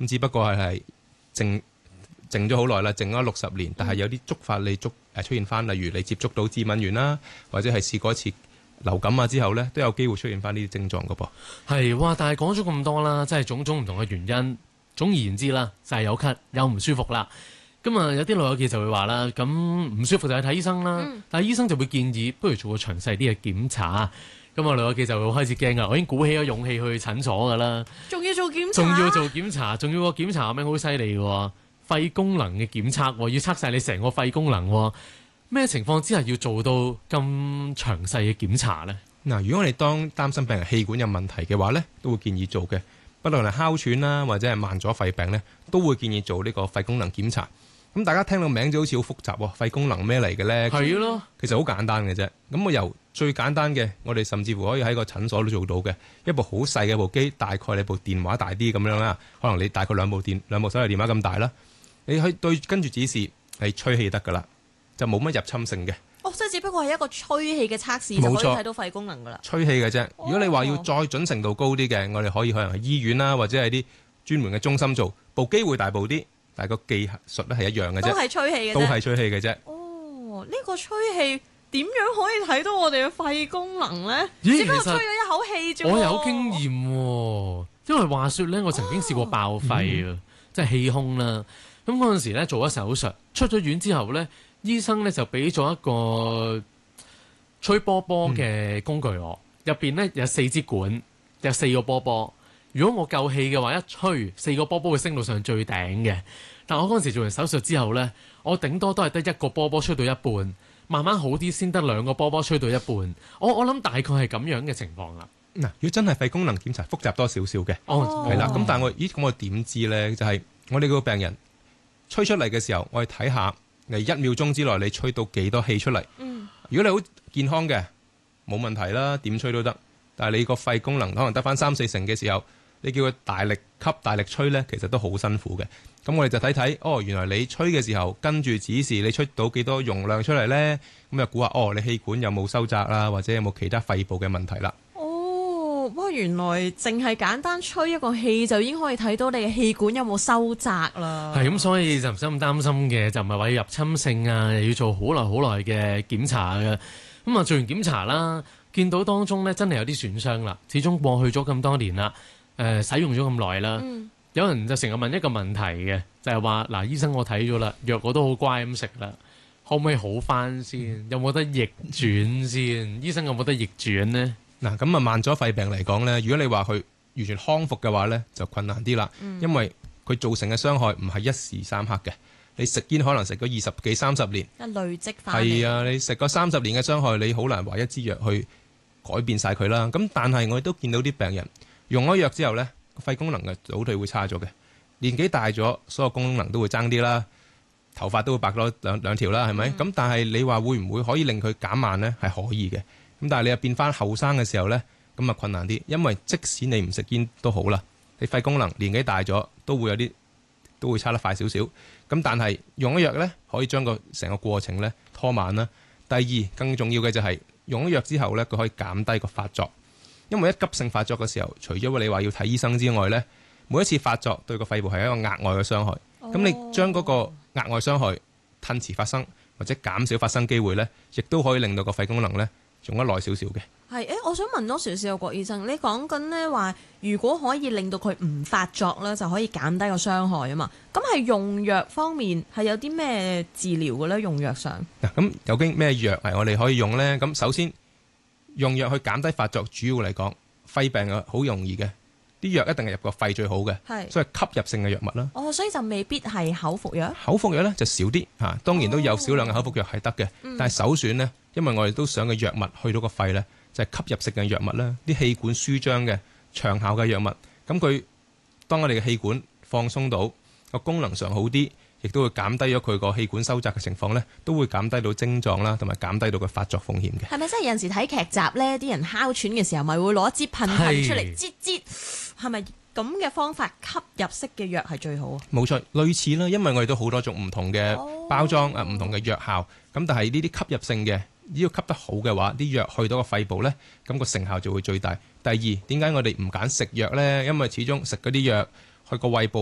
咁只不過係靜咗好耐啦，靜咗60年，但係有啲觸發你出現翻，例如你接觸到致敏原啦，或者係試過一次流感啊之後咧，都有機會出現翻呢啲症狀噶噃。 係哇，但係講咗咁多啦，即係種種唔同嘅原因。總而言之啦，就係有咳有唔舒服啦。咁啊，有啲老友記就會話啦，咁唔舒服就去睇醫生啦。但係醫生就會建議，不如做個詳細啲嘅檢查。咁啊，老友記就會開始驚啦。我已經鼓起咗勇氣去診所噶啦， 仲要做檢查， 仲要個檢查名好犀利嘅，肺功能嘅檢測，要測晒你成個肺功能。咩情況之下要做到咁詳細嘅檢查呢？ 嗱，如果我哋擔心病人氣管有問題嘅話咧，都會建議做嘅。不論係哮喘啦，或者係慢阻肺病咧，都會建議做呢個肺功能檢查。咁大家聽到名就好似好複雜喎，肺功能咩嚟嘅咧？ 係咯， 其實好簡單嘅啫。咁我由最簡單嘅，我哋甚至乎可以喺個診所都做到嘅，一部好細嘅部機，大概你部電話大啲咁樣啦，可能你大概兩部手提電話咁大啦。你去跟住指示係吹氣得噶啦，就冇乜入侵性嘅。 即係只不過係一個吹氣嘅測試就可以睇到肺功能噶啦。 吹氣嘅啫。如果你話要再準程度高啲嘅，我哋可以可能係醫院啦，或者係啲專門嘅中心做，部機會大部啲，但係個技術咧係一樣嘅啫。 都係吹氣嘅啫。 都係吹氣嘅啫。 呢個吹氣點樣可以睇到我哋嘅肺功能咧？只不過吹咗一口氣啫。 我有經驗喎，因為話說咧，我曾經試過爆肺啊，即係氣胸啦。咁嗰陣時咧做咗手術，出咗院之後咧，醫生咧就俾咗一個吹波波嘅工具我，入邊咧有4支管，有4個波波。如果我夠氣嘅話，一吹4個波波會升到上最頂嘅。但我嗰陣時做完手術之後咧，我頂多都係得1個波波吹到一半，慢慢好啲先得2個波波吹到一半。我諗大概係咁樣嘅情況啦。 嗱，如果真係肺功能檢查複雜多少少嘅，係啦。咁但係咁我點知咧？就係我哋個病人吹出嚟嘅時候，我哋睇下1秒鐘之內你吹到幾多氣出嚟。如果你好健康嘅，冇問題啦，點吹都得。但係你個肺功能可能得翻3-4成嘅時候，你叫佢大力吸大力吹咧，其實都好辛苦嘅。咁我哋就睇原來你吹嘅時候跟住指示你吹到幾多容量出嚟咧，咁就估下你氣管有冇收窄啦，或者有冇其他肺部嘅問題啦。 原來淨係簡單吹一個氣就已經可以睇到你嘅氣管有冇收窄啦。 係咁，所以就唔使咁擔心嘅，就唔係話要入侵性啊，又要做好耐嘅檢查嘅。咁啊，做完檢查啦，見到當中咧真係有啲損傷啦。始終過去咗咁多年啦，使用咗咁耐啦，有人就成日問一個問題嘅，就係話嗱，醫生我睇咗啦，藥我都好乖咁食啦，可唔可以好翻先？有冇得逆轉先？醫生有冇得逆轉呢？ 嗱，咁啊慢阻肺病嚟講咧，如果你話佢完全康復嘅話咧，就困難啲啦，因為佢造成嘅傷害唔係一時三刻嘅。你食煙可能食咗20幾30年， 累積翻嚟。係啊，你食過30年嘅傷害，你好難話一支藥去改變晒佢啦。咁但係我哋都見到啲病人用咗藥之後咧，肺功能嘅倒退會差咗嘅。年紀大咗，所有功能都會爭啲啦，頭髮都會白咗兩條啦，係咪？咁但係你話會唔會可以令佢減慢咧？係可以嘅。咁但係你又變翻後生嘅時候咧，咁啊困難啲，因為即使你唔食煙都好啦，你肺功能年紀大咗都會差得快少少。咁但係用咗藥咧，可以將成個過程咧拖慢啦。第二，更重要嘅就係用咗藥之後咧，佢可以減低個發作。因為一急性發作嘅時候，除咗你話要睇醫生之外咧，每一次發作對個肺部係一個額外嘅傷害。咁你將嗰個額外傷害褪遲發生或者減少發生機會咧，亦都可以令到個肺功能咧用得耐少少嘅。 係，我想問多少少郭醫生，你講緊呢話，如果可以令到佢唔發作咧，就可以減低個傷害啊嘛。咁係用藥方面係有啲咩治療嘅咧？用藥上嗱，咁究竟咩藥係我哋可以用咧？咁首先用藥去減低發作，主要嚟講肺病啊好容易嘅，啲藥一定係入個肺最好嘅，所以吸入性嘅藥物啦。 所以就未必係口服藥。 口服藥咧就少啲嚇，當然都有少量嘅口服藥係得嘅，但係首選呢，因為我哋都想嘅藥物去到個肺咧，就係吸入式嘅藥物啦，啲氣管舒張嘅長效嘅藥物。咁佢當我哋嘅氣管放鬆到個功能上好啲，亦都會減低咗佢個氣管收窄嘅情況咧，都會減低到症狀啦，同埋減低到個發作風險嘅。 係咪真係有陣時睇劇集咧，啲人哮喘嘅時候咪會攞一支噴出嚟擠擠？係咪咁嘅方法吸入式嘅藥係最好啊？ 冇錯，類似啦，因為我哋都好多種唔同嘅包裝唔同嘅藥效。咁但係呢啲吸入性嘅，只要吸得好嘅話，啲藥去到個肺部咧，咁個成效就會最大。第二，點解我哋唔揀食藥咧？因為始終食嗰啲藥去個胃部